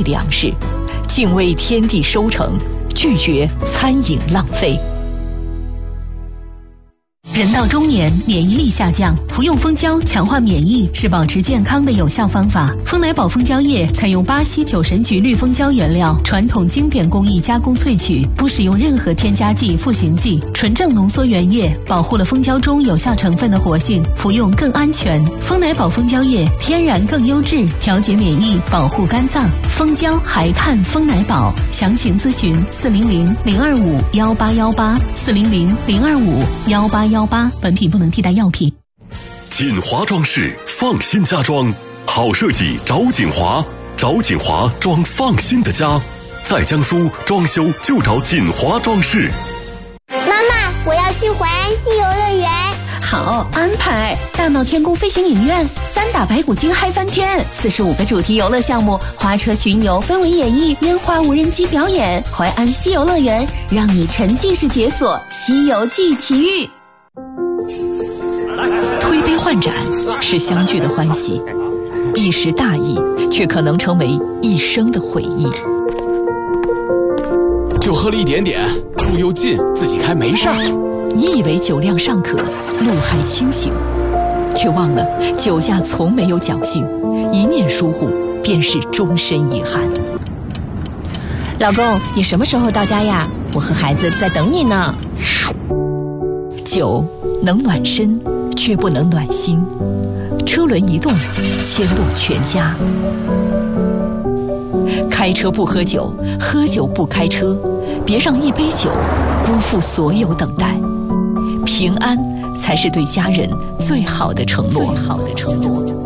粮食，敬畏天地收成，拒绝餐饮浪费。 人到中年，免疫力下降，服用蜂胶强化免疫是保持健康的有效方法。蜂奶宝蜂胶液采用巴西酒神菊绿蜂胶原料，传统经典工艺加工萃取，不使用任何添加剂、赋形剂，纯正浓缩原液，保护了蜂胶中有效成分的活性，服用更安全。蜂奶宝蜂胶液天然更优质，调节免疫，保护肝脏。蜂胶还看蜂奶宝，详情咨询400-025-1818，400-025-1818。本品不能替代药品。 锦华装饰，放心家装，好设计找锦华，找锦华装放心的家，在江苏装修就找锦华装饰。 妈妈，我要去淮安西游乐园。 好安排，大闹天宫飞行影院，3打白骨精嗨翻天，45个主题游乐项目，花车巡游、氛围演绎、烟花无人机表演。淮安西游乐园，让你沉浸式解锁西游记奇遇。 推杯换盏是相聚的欢喜，一时大意却可能成为一生的回忆。 就喝了一点点，路又近，自己开没事儿。 你以为酒量尚可，路还清醒，却忘了酒驾从没有侥幸，一念疏忽便是终身遗憾。 老公，你什么时候到家呀？我和孩子在等你呢。 酒能暖身，却不能暖心。车轮一动，牵动全家。开车不喝酒，喝酒不开车，别让一杯酒辜负所有等待。平安才是对家人最好的承诺。